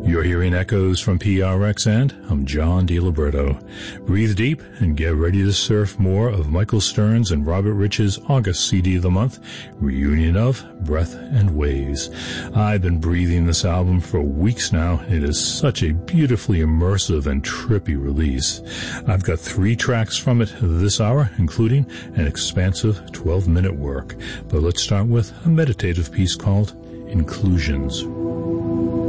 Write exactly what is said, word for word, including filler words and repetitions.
You're hearing echoes from P R X, and I'm John DiLiberto. Breathe deep and get ready to surf more of Michael Stearns and Robert Rich's August C D of the month, Reunion of Breath and Waves. I've been breathing this album for weeks now. It is such a beautifully immersive and trippy release. I've got three tracks from it this hour, including an expansive twelve-minute work. But let's start with a meditative piece called Inclusions.